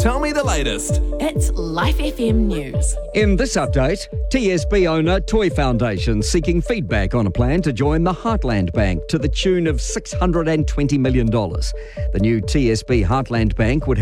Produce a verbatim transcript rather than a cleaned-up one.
Tell me the latest. It's Life F M News. In this update, T S B owner Toy Foundation seeking feedback on a plan to join the Heartland Bank to the tune of six hundred twenty million dollars. The new T S B Heartland Bank would